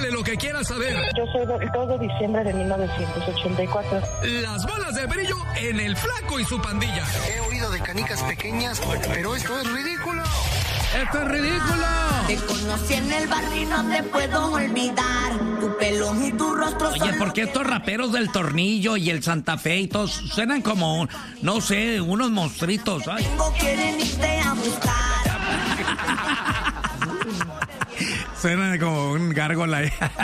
Pregúntale lo que quieras saber. Yo soy del 2 de diciembre de 1984. Las bolas de brillo en El Flaco y su Pandilla. He oído de canicas pequeñas, pero esto es ridículo. ¡Esto es ridículo! Te conocí en el barrio y no te puedo olvidar. Tu pelo y tu rostro. Oye, ¿por qué estos raperos del Tornillo y el Santa Fe y todos suenan como, no sé, unos monstruitos? Ay. Quieren irte a buscar. Suena como un gárgola.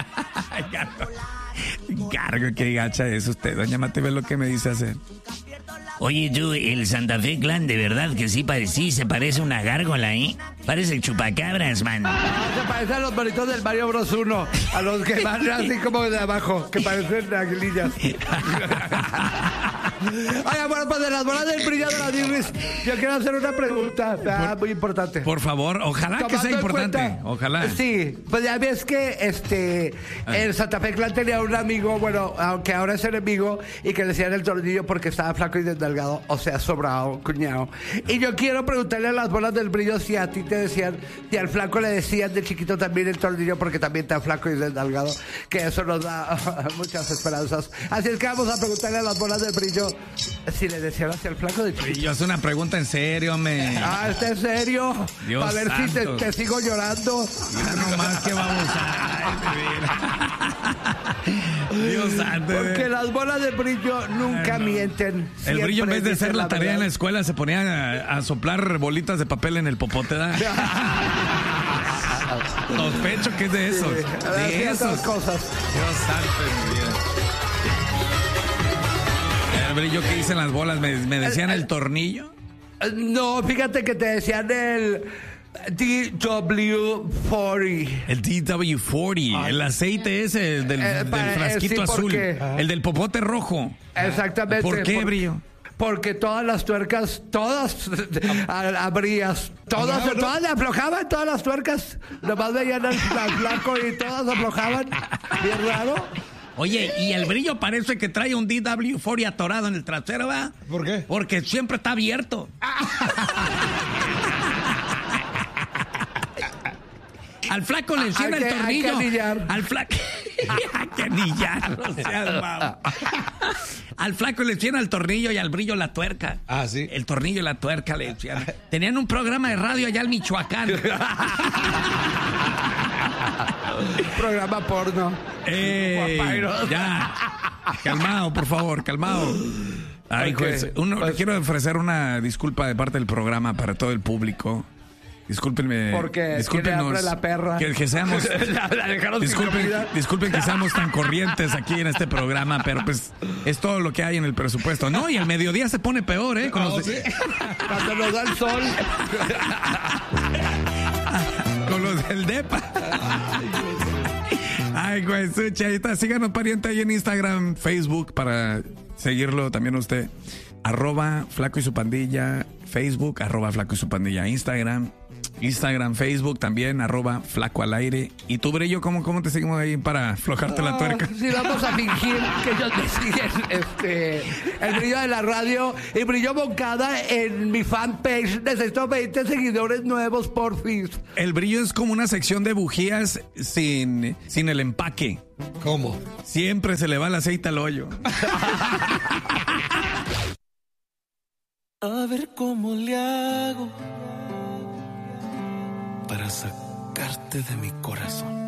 Gárgola, qué gacha es usted. Doña Mate, ve lo que me dice hacer. Oye, tú, el Santa Fe Clan, de verdad que sí, se parece a una gárgola, ¿eh? Parece el chupacabras, man. Se parece a los bonitos del Mario Bros 1, a los que van así como de abajo, que parecen aguilillas. Oye, bueno, pues de las bolas del brillo de la Dirris, yo quiero hacer una pregunta muy importante. Por favor, ojalá que sea importante. Ojalá. Sí, pues ya ves que el Santa Fe Clan tenía un amigo, bueno, aunque ahora es enemigo, y que le decían el Tornillo porque estaba flaco y desdelgado, o sea, sobrado, cuñado. Y yo quiero preguntarle a las bolas del brillo si a ti te decían, si al flaco le decían de chiquito también el Tornillo porque también está flaco y desdelgado, que eso nos da muchas esperanzas. Así es que vamos a preguntarle a las bolas del brillo si le decían hacia el flaco de chiquito. Yo, es una pregunta en serio, ¿está en serio? Dios a ver santo. si te sigo llorando. Ya nomás que vamos a... Dios santo. Porque las bolas de brillo nunca mienten. El brillo, en vez de hacer la tarea verdad en la escuela, se ponía a soplar bolitas de papel en el popote, ¿da? Sospecho que es de esos. Sí, de esas cosas. Dios santo de mi vida. El brillo, ¿qué dicen las bolas? ¿Me decían el Tornillo? No, fíjate que te decían el DW40. El DW40, el aceite ese del frasquito sí, azul, el del popote rojo. Exactamente. ¿Por qué, brillo? Porque todas las tuercas, todas abrías, todas le aflojaban, todas las tuercas, nomás veían al blanco y todas aflojaban, bien raro. Oye, y el brillo parece que trae un DW40 atorado en el trasero, ¿verdad? ¿Por qué? Porque siempre está abierto. Al flaco le enciende el tornillo. Al flaco... Hay que anillar, no seas mamá. Al flaco le enciende el tornillo y al brillo la tuerca. Ah, sí. El tornillo y la tuerca le encienden. Tenían un programa de radio allá en Michoacán. Programa porno. Ya. Calmado, por favor, calmado. Ay, Okay. pues, quiero ofrecer una disculpa de parte del programa para todo el público. Discúlpenme. Porque discúlpenos la perra. que seamos. disculpen que seamos tan corrientes aquí en este programa, pero pues es todo lo que hay en el presupuesto. No, y al mediodía se pone peor, ¿eh? Cuando nos da el sol. Con los del DEPA. Ay, güey, sucha, ahí está. Síganos, pariente, ahí en Instagram, Facebook, para seguirlo también usted. @Flaco y su Pandilla, Facebook, @Flaco y su Pandilla, Instagram, Facebook también, @Flaco al aire. ¿Y tú, Brillo, cómo te seguimos ahí para aflojarte la tuerca? Sí, vamos a fingir que ellos me siguen el Brillo de la radio y Brillo Moncada en mi fanpage. Necesito 20 seguidores nuevos, porfis. El Brillo es como una sección de bujías sin el empaque. ¿Cómo? Siempre se le va el aceite al hoyo. A ver cómo le hago para sacarte de mi corazón.